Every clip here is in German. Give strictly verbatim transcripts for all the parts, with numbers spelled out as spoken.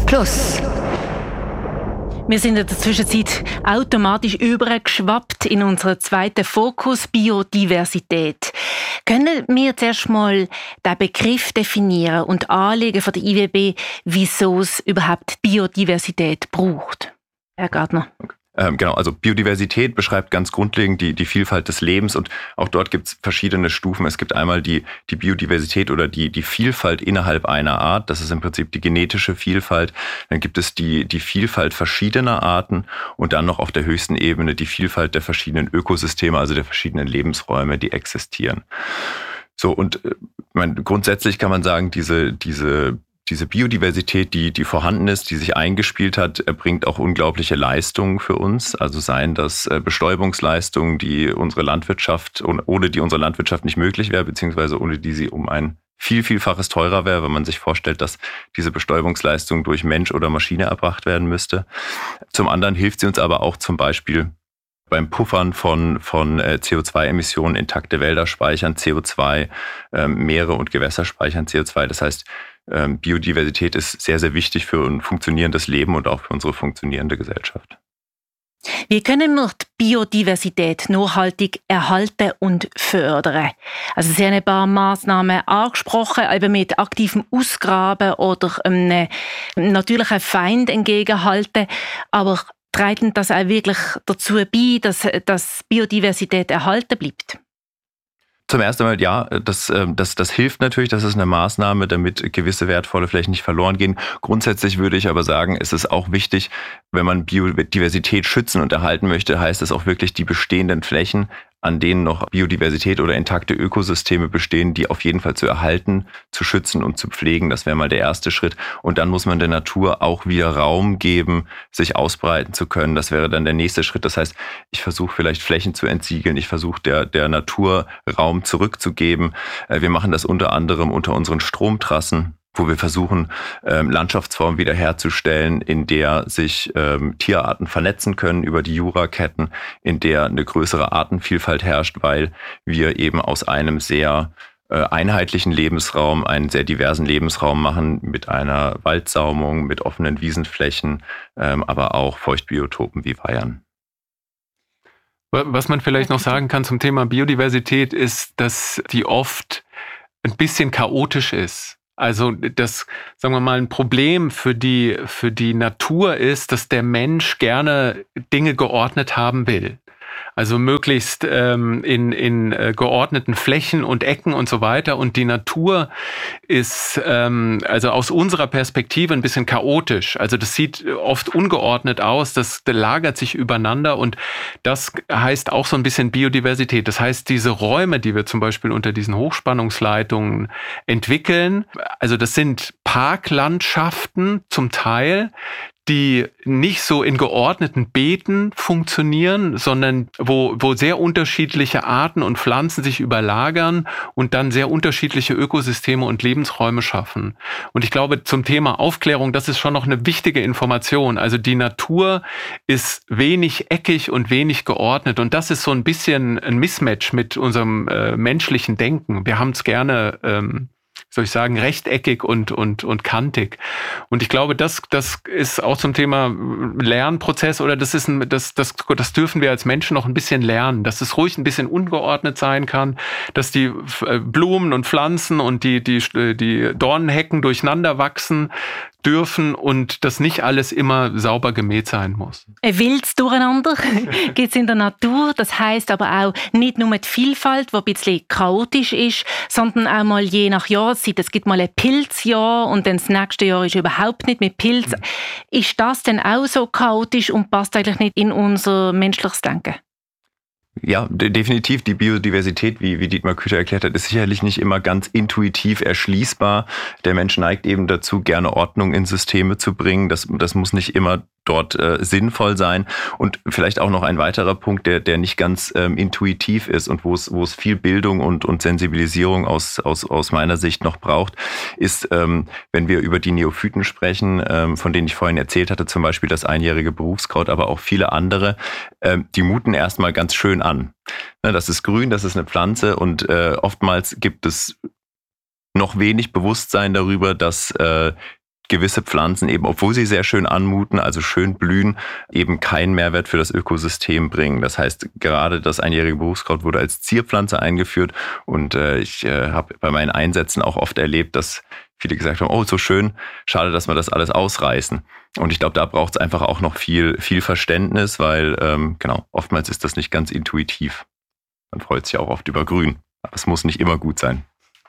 Plus. Wir sind in der Zwischenzeit automatisch übergeschwappt in unseren zweiten Fokus, Biodiversität. Können wir zuerst mal den Begriff definieren und Anliegen von der I W B, wieso es überhaupt Biodiversität braucht? Herr Gardner. Okay. Ähm, genau, also Biodiversität beschreibt ganz grundlegend die, die Vielfalt des Lebens und auch dort gibt es verschiedene Stufen. Es gibt einmal die, die Biodiversität oder die, die Vielfalt innerhalb einer Art. Das ist im Prinzip die genetische Vielfalt. Dann gibt es die, die Vielfalt verschiedener Arten und dann noch auf der höchsten Ebene die Vielfalt der verschiedenen Ökosysteme, also der verschiedenen Lebensräume, die existieren. So, und äh, mein, grundsätzlich kann man sagen, diese, diese Diese Biodiversität, die, die vorhanden ist, die sich eingespielt hat, bringt auch unglaubliche Leistungen für uns. Also seien das Bestäubungsleistungen, die unsere Landwirtschaft, ohne die unsere Landwirtschaft nicht möglich wäre, beziehungsweise ohne die sie um ein viel, vielfaches teurer wäre, wenn man sich vorstellt, dass diese Bestäubungsleistung durch Mensch oder Maschine erbracht werden müsste. Zum anderen hilft sie uns aber auch zum Beispiel beim Puffern von, von C O zwei Emissionen, intakte Wälder speichern C O zwei, Meere und Gewässer speichern C O zwei. Das heißt, Biodiversität ist sehr, sehr wichtig für ein funktionierendes Leben und auch für unsere funktionierende Gesellschaft. Wie können wir die Biodiversität nachhaltig erhalten und fördern? Also Sie haben ein paar Massnahmen angesprochen, eben mit aktivem Ausgraben oder einem natürlichen Feind entgegenhalten. Aber trägt das auch wirklich dazu bei, dass, dass Biodiversität erhalten bleibt? Zum ersten Mal, ja, das, das, das hilft natürlich, das ist eine Maßnahme, damit gewisse wertvolle Flächen nicht verloren gehen. Grundsätzlich würde ich aber sagen, es ist auch wichtig, wenn man Biodiversität schützen und erhalten möchte, heißt es auch wirklich die bestehenden Flächen, an denen noch Biodiversität oder intakte Ökosysteme bestehen, die auf jeden Fall zu erhalten, zu schützen und zu pflegen. Das wäre mal der erste Schritt. Und dann muss man der Natur auch wieder Raum geben, sich ausbreiten zu können. Das wäre dann der nächste Schritt. Das heißt, ich versuche vielleicht Flächen zu entsiegeln. Ich versuche der, der Natur Raum zurückzugeben. Wir machen das unter anderem unter unseren Stromtrassen, wo wir versuchen, ähm, Landschaftsformen wiederherzustellen, in der sich ähm, Tierarten vernetzen können über die Juraketten, in der eine größere Artenvielfalt herrscht, weil wir eben aus einem sehr äh, einheitlichen Lebensraum einen sehr diversen Lebensraum machen mit einer Waldsaumung, mit offenen Wiesenflächen, ähm, aber auch Feuchtbiotopen wie Weihern. Was man vielleicht noch sagen kann zum Thema Biodiversität ist, dass die oft ein bisschen chaotisch ist. Also das, sagen wir mal, ein Problem für die, für die Natur ist, dass der Mensch gerne Dinge geordnet haben will. Also möglichst ähm, in, in äh, geordneten Flächen und Ecken und so weiter. Und die Natur ist ähm, also aus unserer Perspektive ein bisschen chaotisch. Also das sieht oft ungeordnet aus, das, das lagert sich übereinander und das heißt auch so ein bisschen Biodiversität. Das heißt, diese Räume, die wir zum Beispiel unter diesen Hochspannungsleitungen entwickeln, also das sind Parklandschaften zum Teil, die nicht so in geordneten Beeten funktionieren, sondern wo, wo sehr unterschiedliche Arten und Pflanzen sich überlagern und dann sehr unterschiedliche Ökosysteme und Lebensräume schaffen. Und ich glaube, zum Thema Aufklärung, das ist schon noch eine wichtige Information. Also die Natur ist wenig eckig und wenig geordnet und das ist so ein bisschen ein Mismatch mit unserem äh, menschlichen Denken. Wir haben es gerne ähm, soll ich sagen, rechteckig und, und, und kantig. Und ich glaube, das, das ist auch zum Thema Lernprozess oder das ist ein, das, das, das dürfen wir als Menschen noch ein bisschen lernen, dass es ruhig ein bisschen ungeordnet sein kann, dass die Blumen und Pflanzen und die, die, die Dornenhecken durcheinander wachsen dürfen und dass nicht alles immer sauber gemäht sein muss. Ein wildes Durcheinander gibt es in der Natur. Das heisst aber auch nicht nur die Vielfalt, die ein bisschen chaotisch ist, sondern auch mal je nach Jahreszeit. Es gibt mal ein Pilzjahr und dann das nächste Jahr ist überhaupt nicht mit Pilz. Mhm. Ist das denn auch so chaotisch und passt eigentlich nicht in unser menschliches Denken? Ja, definitiv. Die Biodiversität, wie, wie Dietmar Küter erklärt hat, ist sicherlich nicht immer ganz intuitiv erschließbar. Der Mensch neigt eben dazu, gerne Ordnung in Systeme zu bringen. Das, das muss nicht immer dort äh, sinnvoll sein. Und vielleicht auch noch ein weiterer Punkt, der, der nicht ganz ähm, intuitiv ist und wo es, wo es viel Bildung und, und Sensibilisierung aus, aus, aus meiner Sicht noch braucht, ist, ähm, wenn wir über die Neophyten sprechen, ähm, von denen ich vorhin erzählt hatte, zum Beispiel das einjährige Berufskraut, aber auch viele andere, ähm, die muten erstmal ganz schön an. Ne, das ist grün, das ist eine Pflanze und äh, oftmals gibt es noch wenig Bewusstsein darüber, dass äh, gewisse Pflanzen eben, obwohl sie sehr schön anmuten, also schön blühen, eben keinen Mehrwert für das Ökosystem bringen. Das heißt, gerade das einjährige Berufskraut wurde als Zierpflanze eingeführt und äh, ich äh, habe bei meinen Einsätzen auch oft erlebt, dass viele gesagt haben, oh, so schön, schade, dass wir das alles ausreißen. Und ich glaube, da braucht es einfach auch noch viel, viel Verständnis, weil ähm, genau, oftmals ist das nicht ganz intuitiv. Man freut sich auch oft über Grün, aber es muss nicht immer gut sein.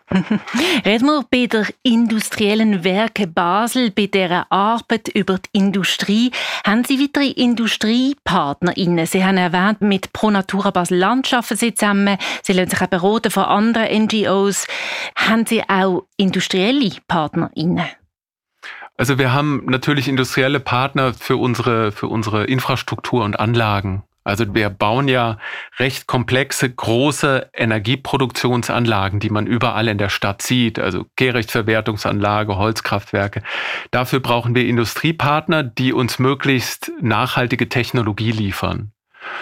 Reden wir bei der industriellen Werke Basel, bei dieser Arbeit über die Industrie. Haben Sie weitere IndustriepartnerInnen? Sie haben erwähnt, mit Pro Natura Basel Land arbeiten Sie zusammen. Sie lassen sich auch beraten von anderen N G Os. Haben Sie auch industrielle PartnerInnen? Also wir haben natürlich industrielle Partner für unsere, für unsere Infrastruktur und Anlagen. Also wir bauen ja recht komplexe, große Energieproduktionsanlagen, die man überall in der Stadt sieht, also Kehrichtverwertungsanlage, Holzkraftwerke. Dafür brauchen wir Industriepartner, die uns möglichst nachhaltige Technologie liefern.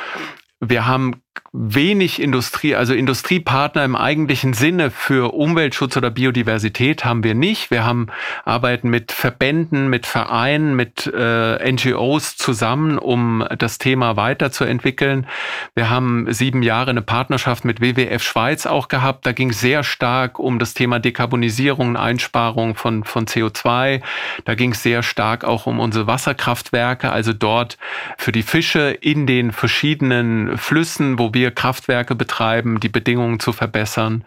Wir haben wenig Industrie, also Industriepartner im eigentlichen Sinne für Umweltschutz oder Biodiversität haben wir nicht. Wir haben arbeiten mit Verbänden, mit Vereinen, mit äh, N G Os zusammen, um das Thema weiterzuentwickeln. Wir haben sieben Jahre eine Partnerschaft mit W W F Schweiz auch gehabt. Da ging es sehr stark um das Thema Dekarbonisierung, Einsparung von, von C O zwei. Da ging es sehr stark auch um unsere Wasserkraftwerke, also dort für die Fische in den verschiedenen Flüssen, wo wir Kraftwerke betreiben, die Bedingungen zu verbessern.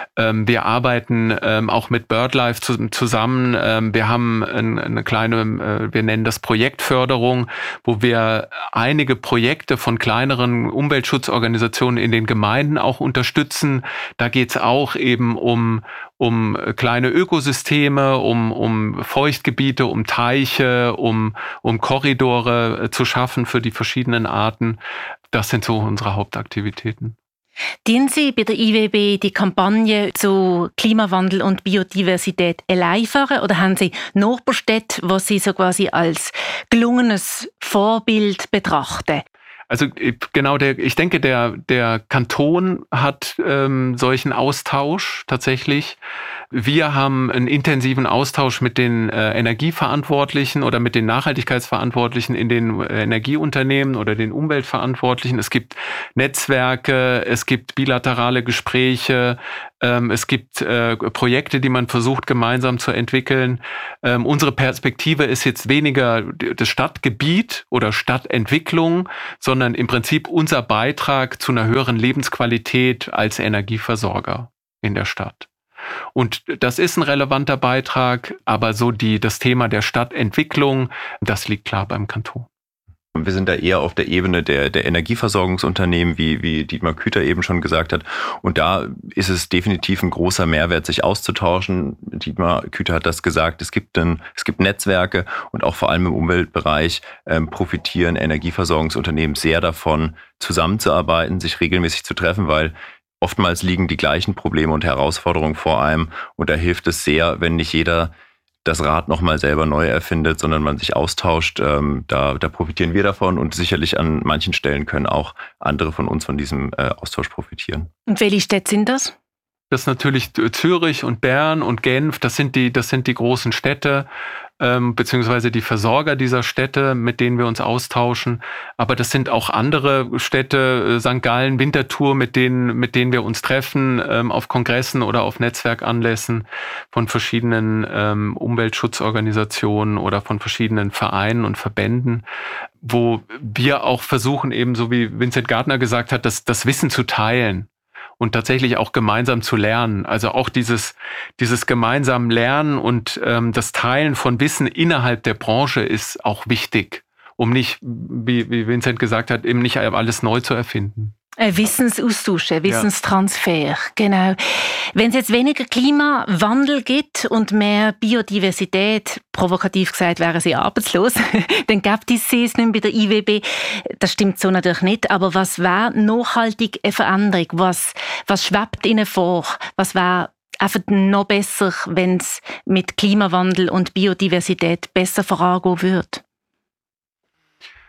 Wir arbeiten auch mit BirdLife zusammen. Wir haben eine kleine, wir nennen das Projektförderung, wo wir einige Projekte von kleineren Umweltschutzorganisationen in den Gemeinden auch unterstützen. Da geht es auch eben um um kleine Ökosysteme, um, um Feuchtgebiete, um Teiche, um, um Korridore zu schaffen für die verschiedenen Arten. Das sind so unsere Hauptaktivitäten. Dienen Sie bei der I W B die Kampagne zu Klimawandel und Biodiversität allein fahren oder haben Sie Nachbarstädte, was Sie so quasi als gelungenes Vorbild betrachten? Also genau, der, ich denke, der, der Kanton hat ähm, solchen Austausch tatsächlich. Wir haben einen intensiven Austausch mit den äh, Energieverantwortlichen oder mit den Nachhaltigkeitsverantwortlichen in den äh, Energieunternehmen oder den Umweltverantwortlichen. Es gibt Netzwerke, es gibt bilaterale Gespräche, ähm, es gibt äh, Projekte, die man versucht gemeinsam zu entwickeln. Ähm, unsere Perspektive ist jetzt weniger das Stadtgebiet oder Stadtentwicklung, sondern im Prinzip unser Beitrag zu einer höheren Lebensqualität als Energieversorger in der Stadt. Und das ist ein relevanter Beitrag, aber so die, das Thema der Stadtentwicklung, das liegt klar beim Kanton. Wir sind da eher auf der Ebene der, der Energieversorgungsunternehmen, wie, wie Dietmar Küter eben schon gesagt hat. Und da ist es definitiv ein großer Mehrwert, sich auszutauschen. Dietmar Küter hat das gesagt, es gibt, ein, es gibt Netzwerke und auch vor allem im Umweltbereich ähm, profitieren Energieversorgungsunternehmen sehr davon, zusammenzuarbeiten, sich regelmäßig zu treffen, weil oftmals liegen die gleichen Probleme und Herausforderungen vor einem. Und da hilft es sehr, wenn nicht jeder das Rad nochmal selber neu erfindet, sondern man sich austauscht. Ähm, da, da profitieren wir davon und sicherlich an manchen Stellen können auch andere von uns von diesem äh, Austausch profitieren. Und welche Städte sind das? Das ist natürlich Zürich und Bern und Genf, das sind die, das sind die großen Städte, ähm, beziehungsweise die Versorger dieser Städte, mit denen wir uns austauschen. Aber das sind auch andere Städte, Sankt Gallen, Winterthur, mit denen, mit denen wir uns treffen, ähm, auf Kongressen oder auf Netzwerkanlässen von verschiedenen ähm, Umweltschutzorganisationen oder von verschiedenen Vereinen und Verbänden, wo wir auch versuchen, eben so wie Vincent Gardner gesagt hat, das, das Wissen zu teilen. Und tatsächlich auch gemeinsam zu lernen. Also auch dieses, dieses gemeinsam Lernen und ähm, das Teilen von Wissen innerhalb der Branche ist auch wichtig, um nicht, wie, wie Vincent gesagt hat, eben nicht alles neu zu erfinden. Ein Wissensaustausch, ein Wissenstransfer, ja. Genau. Wenn es jetzt weniger Klimawandel gibt und mehr Biodiversität, provokativ gesagt, wären sie arbeitslos, dann gibt es sie nicht mehr bei der I W B. Das stimmt so natürlich nicht, aber was wäre nachhaltig eine Veränderung? Was, was schwebt Ihnen vor? Was wäre einfach noch besser, wenn es mit Klimawandel und Biodiversität besser vorangehen würde?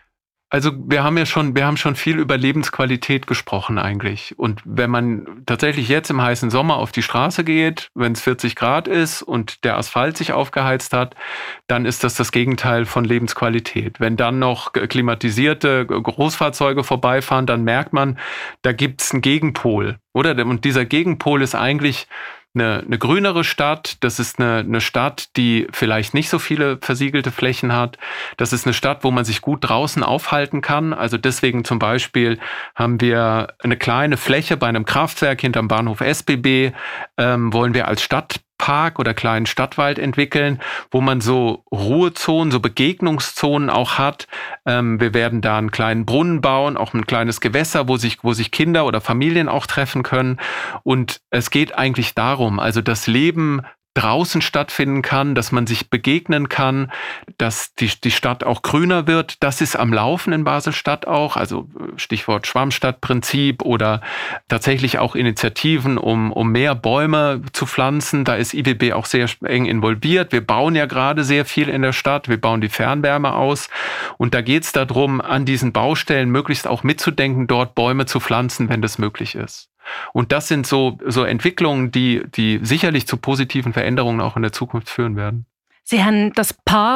Also wir haben ja schon, wir haben schon viel über Lebensqualität gesprochen eigentlich. Und wenn man tatsächlich jetzt im heißen Sommer auf die Straße geht, wenn es vierzig Grad ist und der Asphalt sich aufgeheizt hat, dann ist das das Gegenteil von Lebensqualität. Wenn dann noch klimatisierte Großfahrzeuge vorbeifahren, dann merkt man, da gibt es einen Gegenpol, oder? Und dieser Gegenpol ist eigentlich Eine, eine grünere Stadt, das ist eine, eine Stadt, die vielleicht nicht so viele versiegelte Flächen hat. Das ist eine Stadt, wo man sich gut draußen aufhalten kann. Also deswegen zum Beispiel haben wir eine kleine Fläche bei einem Kraftwerk hinterm Bahnhof S B B, ähm, wollen wir als Stadtpark oder kleinen Stadtwald entwickeln, wo man so Ruhezonen, so Begegnungszonen auch hat. Ähm, wir werden da einen kleinen Brunnen bauen, auch ein kleines Gewässer, wo sich, wo sich Kinder oder Familien auch treffen können. Und es geht eigentlich darum, also das Leben draußen stattfinden kann, dass man sich begegnen kann, dass die, die Stadt auch grüner wird. Das ist am Laufen in Basel-Stadt auch, also Stichwort Schwammstadtprinzip oder tatsächlich auch Initiativen, um, um mehr Bäume zu pflanzen. Da ist I W B auch sehr eng involviert. Wir bauen ja gerade sehr viel in der Stadt. Wir bauen die Fernwärme aus. Und da geht es darum, an diesen Baustellen möglichst auch mitzudenken, dort Bäume zu pflanzen, wenn das möglich ist. Und das sind so, so Entwicklungen, die, die sicherlich zu positiven Veränderungen auch in der Zukunft führen werden. Sie haben das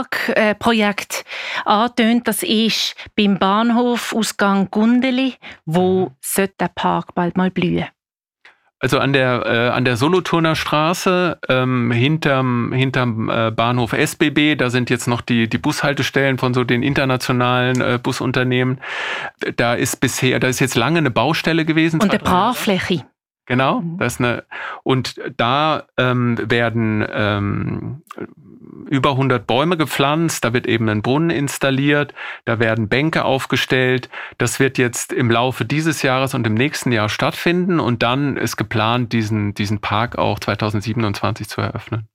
Parkprojekt äh, angetönt, das ist beim Bahnhof Ausgang Gundeli. Wo sollte der Park bald mal blühen? Also an der, äh, an der Solothurner Straße, ähm, hinterm, hinterm äh, Bahnhof S B B, da sind jetzt noch die, die Bushaltestellen von so den internationalen äh, Busunternehmen. Da ist bisher, da ist jetzt lange eine Baustelle gewesen. Und eine Brachfläche. Genau, das ist eine, und da ähm, werden ähm, über hundert Bäume gepflanzt, da wird eben ein Brunnen installiert, da werden Bänke aufgestellt. Das wird jetzt im Laufe dieses Jahres und im nächsten Jahr stattfinden und dann ist geplant, diesen, diesen Park auch zweitausendsiebenundzwanzig zu eröffnen.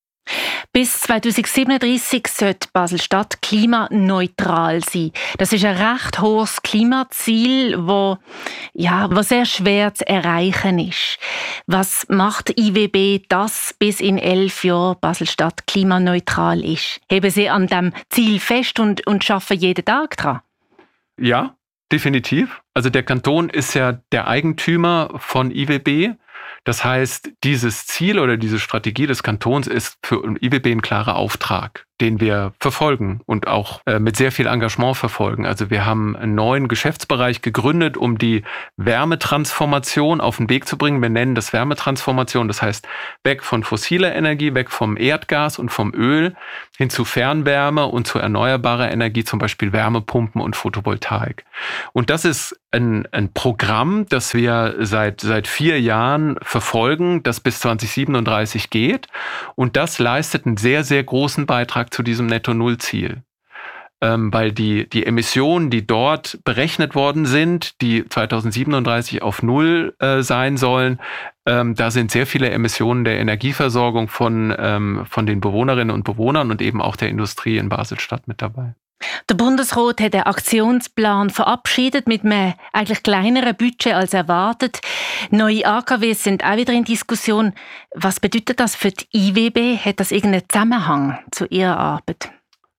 Bis zweitausendsiebenunddreissig sollte Basel-Stadt klimaneutral sein. Das ist ein recht hohes Klimaziel, wo, ja, wo sehr schwer zu erreichen ist. Was macht I W B, dass bis in elf Jahren Basel-Stadt klimaneutral ist? Heben Sie an dem Ziel fest und, und arbeiten jeden Tag daran? Ja, definitiv. Also der Kanton ist ja der Eigentümer von I W B. Das heißt, dieses Ziel oder diese Strategie des Kantons ist für I W B ein klarer Auftrag, den wir verfolgen und auch äh, mit sehr viel Engagement verfolgen. Also wir haben einen neuen Geschäftsbereich gegründet, um die Wärmetransformation auf den Weg zu bringen. Wir nennen das Wärmetransformation, das heißt weg von fossiler Energie, weg vom Erdgas und vom Öl hin zu Fernwärme und zu erneuerbarer Energie, zum Beispiel Wärmepumpen und Photovoltaik. Und das ist ein, ein Programm, das wir seit, seit vier Jahren verfolgen, das bis zweitausendsiebenunddreißig geht. Und das leistet einen sehr, sehr großen Beitrag zu diesem Netto-Null-Ziel. Ähm, weil die, die Emissionen, die dort berechnet worden sind, die zweitausendsiebenunddreißig auf Null äh, sein sollen, ähm, da sind sehr viele Emissionen der Energieversorgung von, ähm, von den Bewohnerinnen und Bewohnern und eben auch der Industrie in Basel-Stadt mit dabei. Der Bundesrat hat einen Aktionsplan verabschiedet mit einem eigentlich kleineren Budget als erwartet. Neue A K Ws sind auch wieder in Diskussion. Was bedeutet das für die I W B? Hat das irgendeinen Zusammenhang zu Ihrer Arbeit?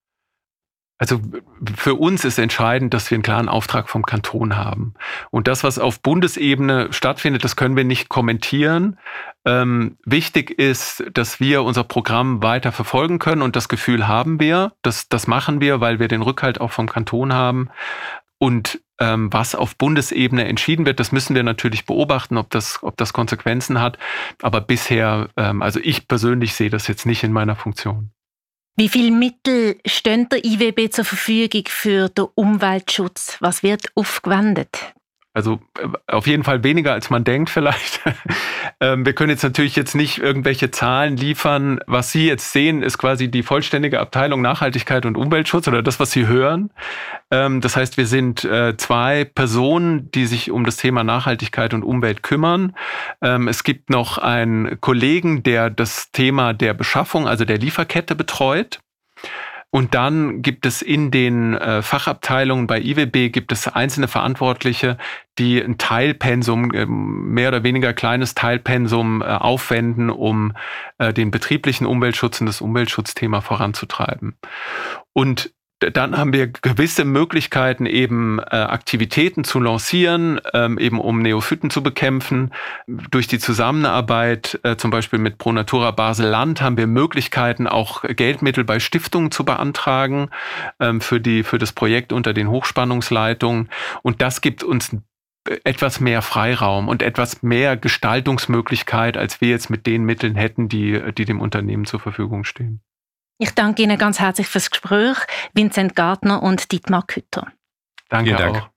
Also für uns ist entscheidend, dass wir einen klaren Auftrag vom Kanton haben. Und das, was auf Bundesebene stattfindet, das können wir nicht kommentieren. Ähm, wichtig ist, dass wir unser Programm weiter verfolgen können und das Gefühl haben wir. Das, das machen wir, weil wir den Rückhalt auch vom Kanton haben. Und ähm, was auf Bundesebene entschieden wird, das müssen wir natürlich beobachten, ob das, ob das Konsequenzen hat. Aber bisher, ähm, also ich persönlich sehe das jetzt nicht in meiner Funktion. Wie viele Mittel stehen der I W B zur Verfügung für den Umweltschutz? Was wird aufgewendet? Also auf jeden Fall weniger, als man denkt vielleicht. Wir können jetzt natürlich jetzt nicht irgendwelche Zahlen liefern. Was Sie jetzt sehen, ist quasi die vollständige Abteilung Nachhaltigkeit und Umweltschutz oder das, was Sie hören. Das heißt, wir sind zwei Personen, die sich um das Thema Nachhaltigkeit und Umwelt kümmern. Es gibt noch einen Kollegen, der das Thema der Beschaffung, also der Lieferkette betreut. Und dann gibt es in den äh, Fachabteilungen bei I W B gibt es einzelne Verantwortliche, die ein Teilpensum, äh, mehr oder weniger kleines Teilpensum äh, aufwenden, um äh, den betrieblichen Umweltschutz und das Umweltschutzthema voranzutreiben. Und dann haben wir gewisse Möglichkeiten, eben äh, Aktivitäten zu lancieren, ähm, eben um Neophyten zu bekämpfen. Durch die Zusammenarbeit äh, zum Beispiel mit Pro Natura Basel-Land haben wir Möglichkeiten, auch Geldmittel bei Stiftungen zu beantragen ähm, für die für das Projekt unter den Hochspannungsleitungen. Und das gibt uns etwas mehr Freiraum und etwas mehr Gestaltungsmöglichkeit, als wir jetzt mit den Mitteln hätten, die, die dem Unternehmen zur Verfügung stehen. Ich danke Ihnen ganz herzlich fürs Gespräch, Vincent Gartner und Dietmar Kütter. Danke Dank. auch.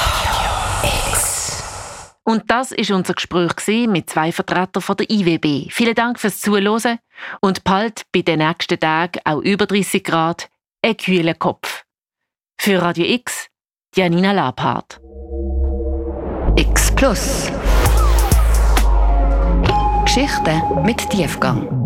Und das ist unser Gespräch mit zwei Vertretern von der I W B. Vielen Dank fürs Zuhören und bald bei den nächsten Tagen auch über dreißig Grad, ein kühler Kopf. Für Radio X, Janina Labhardt. X Plus. Geschichten mit Tiefgang.